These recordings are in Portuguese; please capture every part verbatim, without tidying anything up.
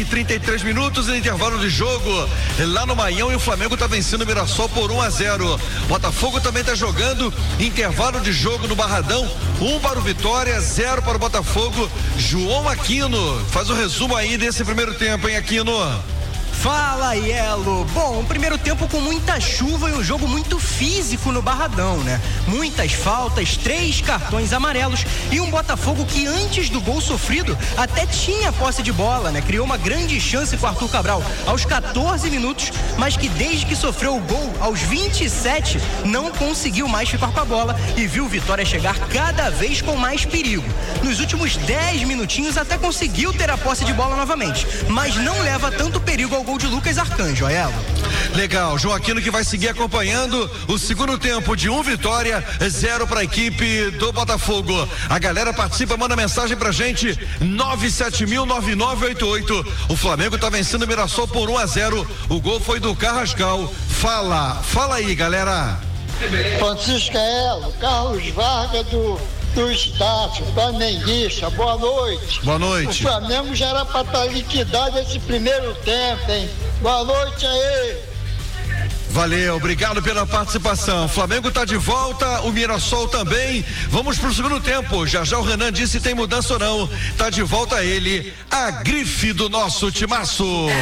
e trinta e três minutos em intervalo de jogo lá no Maião, e o Flamengo tá vencendo o Mirassol por um a zero. Botafogo também tá jogando intervalo de jogo no Barradão, um para o Vitória, zero para o Botafogo. João Aquino faz o resumo aí desse primeiro tempo, hein, Aquino? Fala, Yelo. Bom, um primeiro tempo com muita chuva e um jogo muito físico no Barradão, né? Muitas faltas, três cartões amarelos e um Botafogo que antes do gol sofrido até tinha posse de bola, né? Criou uma grande chance com o Arthur Cabral aos quatorze minutos, mas que desde que sofreu o gol aos vinte e sete não conseguiu mais ficar com a bola e viu o Vitória chegar cada vez com mais perigo. Nos últimos dez minutinhos até conseguiu ter a posse de bola novamente, mas não leva tanto perigo ao gol de Lucas Arcanjo, Aelo. Legal, João Aquino que vai seguir acompanhando o segundo tempo de um Vitória, zero para a equipe do Botafogo. A galera participa, manda mensagem pra gente, nove sete mil nove nove oito oito. O Flamengo tá vencendo o Mirassol por um a zero. O gol foi do Carrascal. Fala, fala aí, galera. Francisco Aelo, Carlos Vargas do do Estácio, flamenguista, boa noite. Boa noite. O Flamengo já era para estar liquidado esse primeiro tempo, hein? Boa noite aí. Valeu, obrigado pela participação. Flamengo tá de volta, o Mirassol também. Vamos pro segundo tempo. Já já o Renan disse tem mudança ou não. Tá de volta ele, a grife do nosso timaço.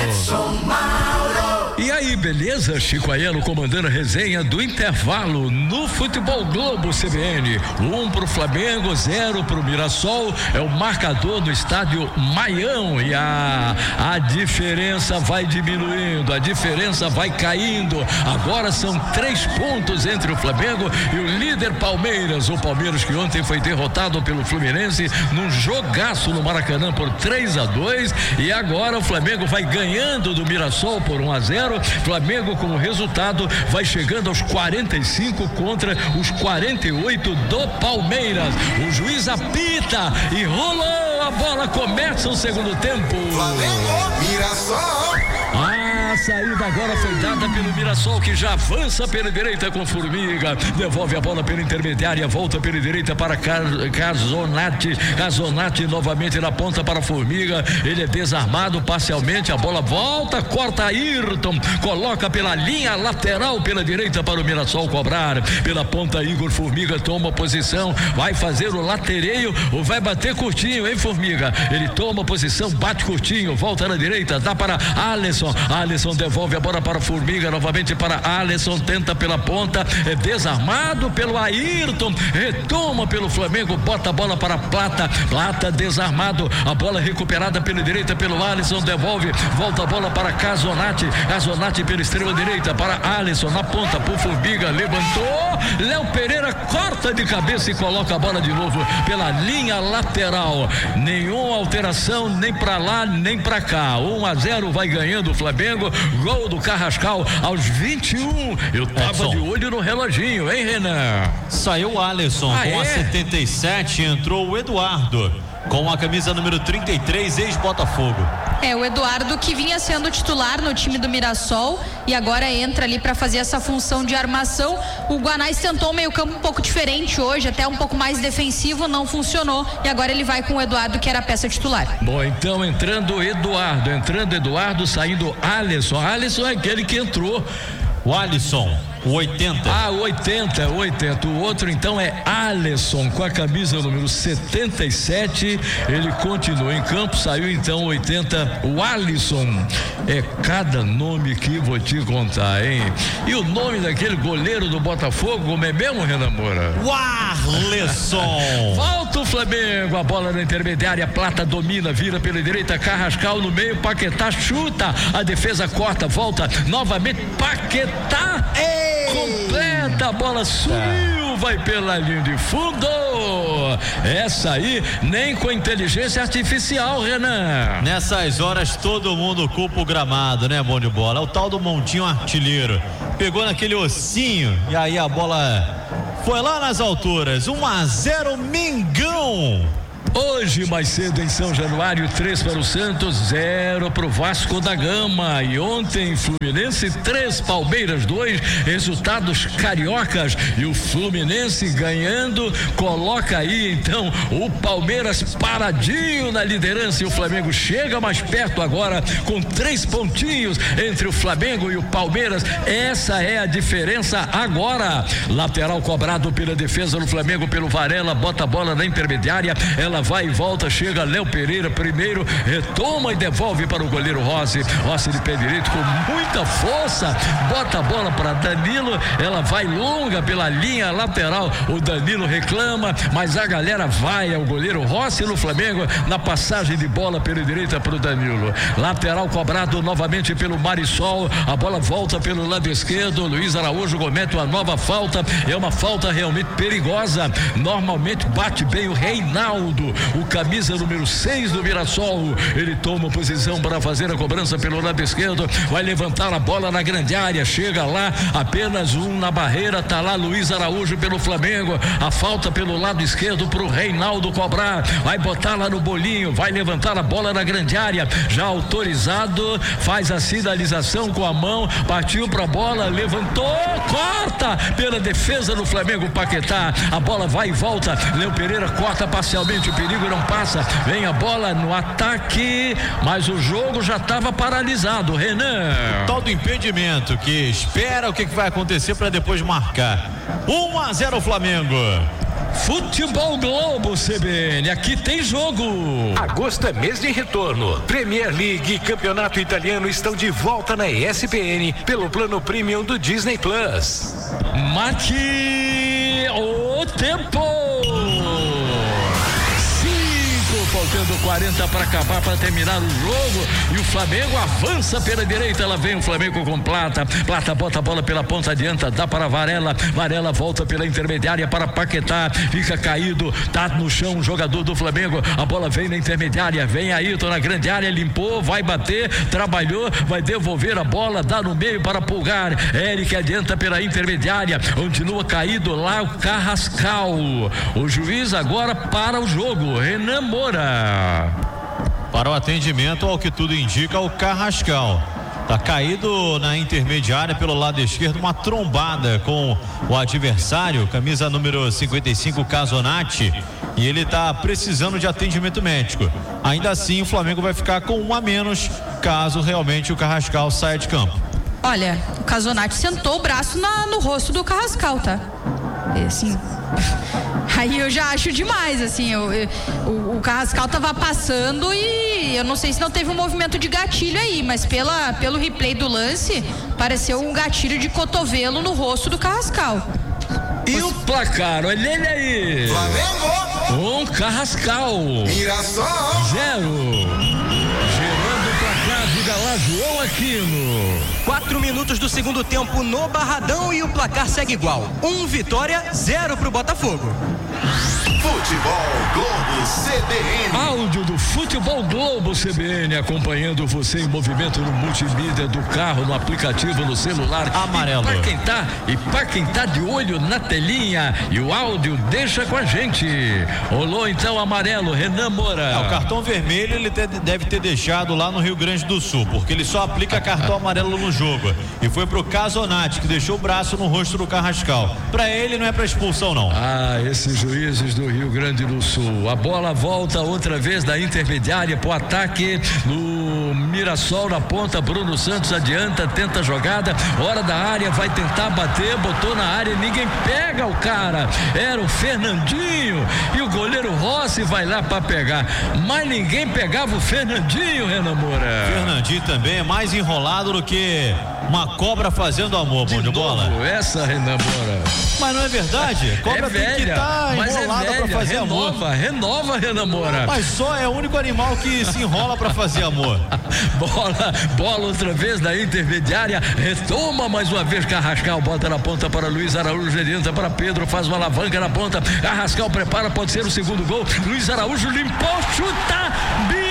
E aí, beleza? Chico Aiello comandando a resenha do intervalo no Futebol Globo C B N. Um pro Flamengo, zero pro Mirassol. É o marcador no estádio Maião. E a, a diferença vai diminuindo, a diferença vai caindo. Agora são três pontos entre o Flamengo e o líder Palmeiras. O Palmeiras que ontem foi derrotado pelo Fluminense num jogaço no Maracanã por três a dois. E agora o Flamengo vai ganhando do Mirassol por um a zero. Flamengo, como resultado, vai chegando aos quarenta e cinco contra os quarenta e oito do Palmeiras. O juiz apita e rolou a bola, começa o segundo tempo. Flamengo, Mirassol. A saída agora foi dada pelo Mirassol, que já avança pela direita com Formiga, devolve a bola pela intermediária, volta pela direita para Casonati, Casonati novamente na ponta para Formiga, ele é desarmado parcialmente, a bola volta, corta Ayrton, coloca pela linha lateral pela direita para o Mirassol cobrar, pela ponta Igor Formiga toma posição, vai fazer o latereio ou vai bater curtinho, hein, Formiga? Ele toma posição, bate curtinho, volta na direita, dá para Alisson, Alisson devolve a bola para Formiga, novamente para Alisson, tenta pela ponta, é desarmado pelo Ayrton, retoma pelo Flamengo, bota a bola para Plata, Plata desarmado, a bola recuperada pela direita pelo Alisson, devolve, volta a bola para Casonati, Casonati pela extrema direita para Alisson, na ponta por Formiga, levantou, Léo Pereira corta de cabeça e coloca a bola de novo pela linha lateral, nenhuma alteração nem para lá nem para cá, um a zero vai ganhando o Flamengo, gol do Carrascal aos vinte e um. Eu tava Edson. de olho no reloginho, hein, Renan? Saiu o Alisson ah, com é? a setenta e sete, entrou o Eduardo com a camisa número trinta e três, ex-Botafogo. É, o Eduardo que vinha sendo titular no time do Mirassol e agora entra ali para fazer essa função de armação. O Guanais tentou um meio campo um pouco diferente hoje, até um pouco mais defensivo, não funcionou e agora ele vai com o Eduardo, que era a peça titular. Bom, então entrando Eduardo, entrando Eduardo, saindo Alisson. Alisson é aquele que entrou. O Alisson, o oitenta. Ah, oitenta, oitenta. O outro então é Alisson com a camisa número setenta e sete. Ele continua em campo, saiu então oitenta. O Alisson. É cada nome que vou te contar, hein? E o nome daquele goleiro do Botafogo, como é mesmo, Renan Moura? O Arlisson. Volta o Flamengo, a bola na intermediária, Plata domina, vira pela direita, Carrascal no meio, Paquetá chuta, a defesa corta, volta novamente, Paquetá. Ei! Completa, a bola subiu, vai pela linha de fundo. Essa aí nem com inteligência artificial, Renan. Nessas horas todo mundo culpa o gramado, né, bom de bola? É o tal do Montinho Artilheiro. Pegou naquele ossinho e aí a bola foi lá nas alturas. um a zero Mengão. Hoje, mais cedo em São Januário, três para o Santos, zero para o Vasco da Gama. E ontem, Fluminense três, Palmeiras dois, resultados cariocas. E o Fluminense ganhando, coloca aí então o Palmeiras paradinho na liderança. E o Flamengo chega mais perto agora, com três pontinhos entre o Flamengo e o Palmeiras. Essa é a diferença agora. Lateral cobrado pela defesa do Flamengo, pelo Varela, bota a bola na intermediária. Ela vai e volta, chega Léo Pereira primeiro, retoma e devolve para o goleiro Rossi. Rossi de pé direito com muita força, bota a bola para Danilo, ela vai longa pela linha lateral, o Danilo reclama, mas a galera vai ao goleiro Rossi no Flamengo, na passagem de bola pela direita para o Danilo. Lateral cobrado novamente pelo Marisol, a bola volta pelo lado esquerdo, Luiz Araújo comete uma nova falta, é uma falta realmente perigosa, normalmente bate bem o Reinaldo, o camisa número seis do Mirassol. Ele toma posição para fazer a cobrança pelo lado esquerdo, vai levantar a bola na grande área, chega lá, apenas um na barreira, tá lá Luiz Araújo pelo Flamengo, a falta pelo lado esquerdo pro Reinaldo cobrar, vai botar lá no bolinho, vai levantar a bola na grande área, já autorizado, faz a sinalização com a mão, partiu pra bola, levantou, corta pela defesa do Flamengo, Paquetá, a bola vai e volta, Léo Pereira corta parcialmente, o perigo não passa, vem a bola no ataque, mas o jogo já estava paralisado. Renan, o tal do impedimento que espera o que, que vai acontecer para depois marcar. um a zero Flamengo. Futebol Globo C B N, aqui tem jogo. Agosto é mês de retorno. Premier League e Campeonato Italiano estão de volta na E S P N pelo plano premium do Disney Plus. Mate o tempo. Faltando quarenta para acabar, para terminar o jogo, e o Flamengo avança pela direita, lá vem o Flamengo com Plata, Plata bota a bola pela ponta, adianta, dá para Varela, Varela volta pela intermediária para Paquetá, fica caído, tá no chão o jogador do Flamengo, a bola vem na intermediária, vem Ayrton na grande área, limpou, vai bater, trabalhou, vai devolver a bola, dá no meio para Pulgar, Eric adianta pela intermediária, continua caído lá o Carrascal, o juiz agora para o jogo, Renan Moura. Para o atendimento, ao que tudo indica, o Carrascal tá caído na intermediária pelo lado esquerdo, uma trombada com o adversário, camisa número cinquenta e cinco, Casonati, e ele tá precisando de atendimento médico. Ainda assim, o Flamengo vai ficar com um a menos caso realmente o Carrascal saia de campo. Olha, o Casonati sentou o braço na, no rosto do Carrascal, tá? É assim. Aí eu já acho demais, assim, eu, eu, o, o Carrascal tava passando e eu não sei se não teve um movimento de gatilho aí, mas pela, pelo replay do lance, pareceu um gatilho de cotovelo no rosto do Carrascal. E o placar, olha ele aí. Flamengo. Um Carrascal. Mirassol. Zero. Gerando o placar, diga lá, João Aquino. Quatro minutos do segundo tempo no Barradão e o placar segue igual. Um vitória, zero pro Botafogo. Futebol Globo C B N. Áudio do Futebol Globo C B N, acompanhando você em movimento no multimídia do carro, no aplicativo, no celular. Amarelo. E para quem tá, e para quem tá de olho na telinha, e o áudio deixa com a gente. Rolou então amarelo, Renan Moura. É, o cartão vermelho ele te, deve ter deixado lá no Rio Grande do Sul, porque ele só aplica cartão amarelo no jogo. E foi pro Casonati, que deixou o braço no rosto do Carrascal. Para ele não é para expulsão, não. Ah, esses juízes do Rio Grande do Sul. A bola volta outra vez da intermediária pro ataque no Mirassol na ponta. Bruno Santos adianta, tenta a jogada, hora da área, vai tentar bater, botou na área, ninguém pega o cara. Era o Fernandinho e o goleiro Rossi vai lá para pegar, mas ninguém pegava o Fernandinho, Renan Moura. Fernandinho também é mais enrolado do que uma cobra fazendo amor, bom de bola. Essa, Renan Moura. Mas não é verdade? A cobra é tem velha, que estar tá enrolada é para fazer renova, amor. Renova, Renan Moura. Mas só é o único animal que se enrola para fazer amor. Bola, bola outra vez na intermediária, retoma mais uma vez Carrascal, bota na ponta para Luiz Araújo, adianta para Pedro, faz uma alavanca na ponta, Carrascal prepara, pode ser o segundo gol, Luiz Araújo limpou, chuta,